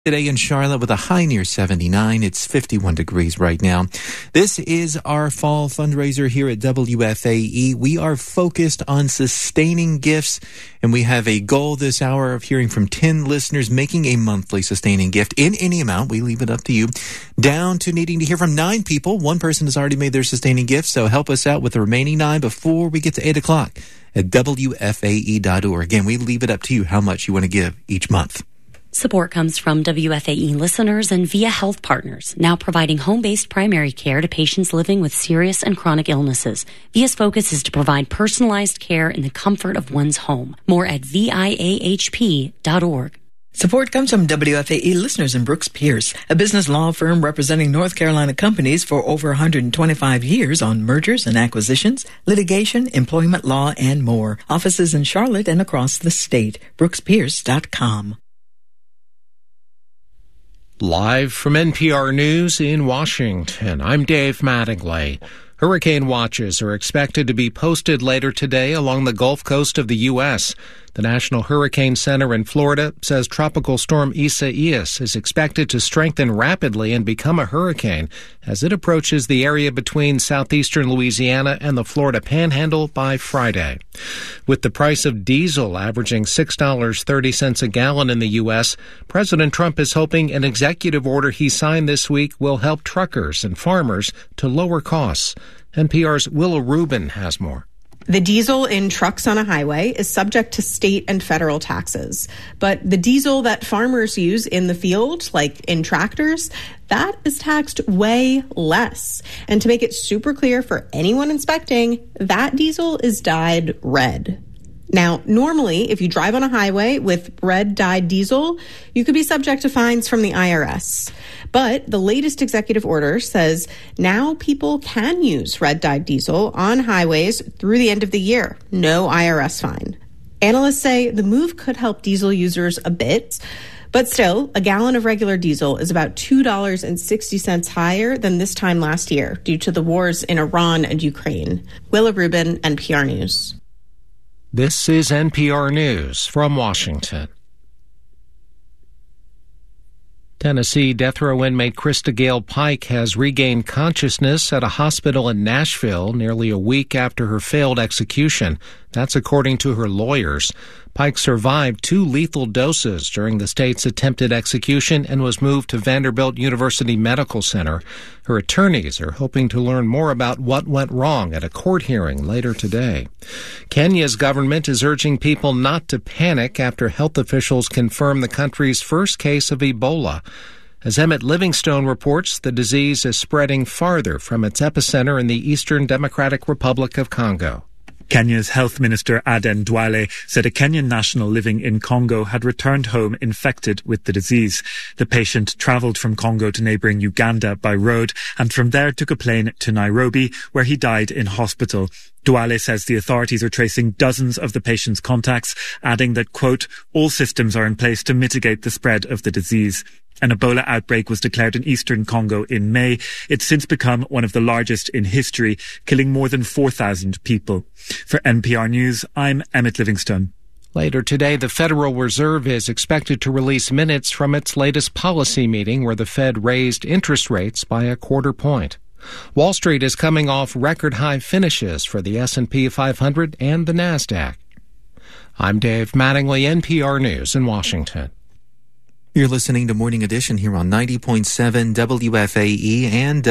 Today in Charlotte with a high near 79. It's 51 degrees right now. This is our fall fundraiser here at WFAE. We are focused on sustaining gifts, and we have a goal this hour of hearing from 10 listeners making a monthly sustaining gift in any amount. We leave it up to you. Down to needing to hear from 9 people. One person has already made their sustaining gift, so help us out with the remaining 9 before we get to 8 o'clock at WFAE.org. Again, we leave it up to you how much you want to give each month. Support comes from WFAE listeners and Via Health Partners, now providing home-based primary care to patients living with serious and chronic illnesses. Via's focus is to provide personalized care in the comfort of one's home. More at viahp.org. Support comes from WFAE listeners in Brooks Pierce, a business law firm representing North Carolina companies for over 125 years on mergers and acquisitions, litigation, employment law, and more. Offices in Charlotte and across the state. BrooksPierce.com. Live from NPR News in Washington, I'm Dave Mattingly. Hurricane watches are expected to be posted later today along the Gulf Coast of the U.S. The National Hurricane Center in Florida says Tropical Storm Isaias is expected to strengthen rapidly and become a hurricane as it approaches the area between southeastern Louisiana and the Florida Panhandle by Friday. With the price of diesel averaging $6.30 a gallon in the U.S., President Trump is hoping an executive order he signed this week will help truckers and farmers to lower costs. NPR's Willa Rubin has more. The diesel in trucks on a highway is subject to state and federal taxes. But the diesel that farmers use in the field, like in tractors, that is taxed way less. And to make it super clear for anyone inspecting, that diesel is dyed red. Now, normally, if you drive on a highway with red-dyed diesel, you could be subject to fines from the IRS. But the latest executive order says now people can use red-dyed diesel on highways through the end of the year. No IRS fine. Analysts say the move could help diesel users a bit. But still, a gallon of regular diesel is about $2.60 higher than this time last year due to the wars in Iran and Ukraine. Willa Rubin, NPR News. This is NPR News from Washington. Tennessee death row inmate Krista Gale Pike has regained consciousness at a hospital in Nashville nearly a week after her failed execution. That's according to her lawyers. Pike survived 2 lethal doses during the state's attempted execution and was moved to Vanderbilt University Medical Center. Her attorneys are hoping to learn more about what went wrong at a court hearing later today. Kenya's government is urging people not to panic after health officials confirm the country's first case of Ebola. As Emmett Livingstone reports, the disease is spreading farther from its epicenter in the Eastern Democratic Republic of Congo. Kenya's Health Minister Aden Duale said a Kenyan national living in Congo had returned home infected with the disease. The patient travelled from Congo to neighbouring Uganda by road and from there took a plane to Nairobi, where he died in hospital. Duale says the authorities are tracing dozens of the patient's contacts, adding that, quote, all systems are in place to mitigate the spread of the disease. An Ebola outbreak was declared in eastern Congo in May. It's since become one of the largest in history, killing more than 4,000 people. For NPR News, I'm Emmett Livingstone. Later today, the Federal Reserve is expected to release minutes from its latest policy meeting where the Fed raised interest rates by a quarter point. Wall Street is coming off record-high finishes for the S&P 500 and the NASDAQ. I'm Dave Mattingly, NPR News in Washington. You're listening to Morning Edition here on 90.7 WFAE and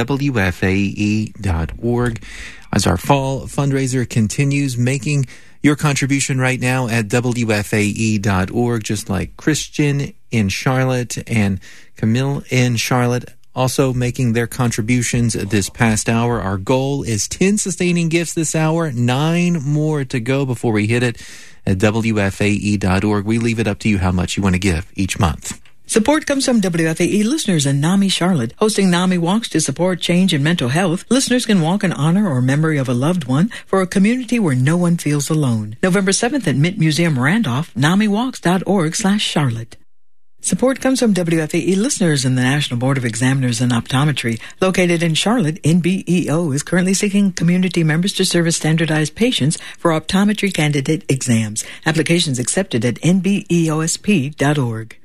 WFAE.org. As our fall fundraiser continues, making your contribution right now at WFAE.org, just like Christian in Charlotte and Camille in Charlotte, also making their contributions this past hour. Our goal is 10 sustaining gifts this hour, 9 more to go before we hit it at WFAE.org. We leave it up to you how much you want to give each month. Support comes from WFAE listeners in NAMI Charlotte, hosting NAMI Walks to support change in mental health. Listeners can walk in honor or memory of a loved one for a community where no one feels alone. November 7th at Mint Museum Randolph, NAMIWalks.org/Charlotte. Support comes from WFAE listeners in the National Board of Examiners in Optometry. Located in Charlotte, NBEO is currently seeking community members to serve as standardized patients for optometry candidate exams. Applications accepted at nbeosp.org.